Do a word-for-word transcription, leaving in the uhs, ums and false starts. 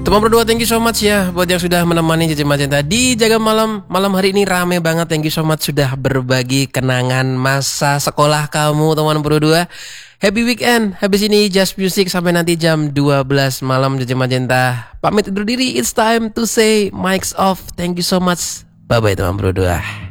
Teman berdua, thank you so much ya buat yang sudah menemani Jajan Magenta di Jaga Malam. Malam hari ini rame banget, thank you so much sudah berbagi kenangan masa sekolah kamu teman berdua. Happy weekend, habis ini Just Music sampai nanti jam dua belas malam Jajan Magenta. Pamit undur diri, it's time to say mics off. Thank you so much, bye bye teman berdua.